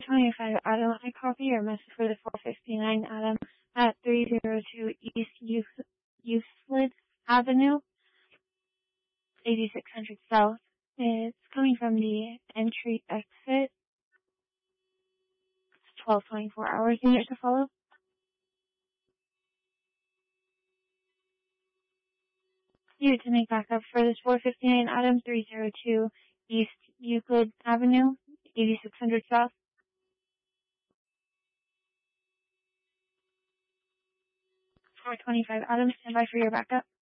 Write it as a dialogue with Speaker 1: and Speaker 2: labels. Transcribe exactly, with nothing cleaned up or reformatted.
Speaker 1: twenty-five Adam, I copy your message for the four fifty-nine Adam at three oh two East Euclid Avenue, eighty-six hundred South. It's coming from the entry exit. It's twelve twenty-four hours unit to follow. You to make backup for this four fifty-nine Adam, three oh two East Euclid Avenue, eighty-six hundred South. four twenty-five Adam, stand by for your backup.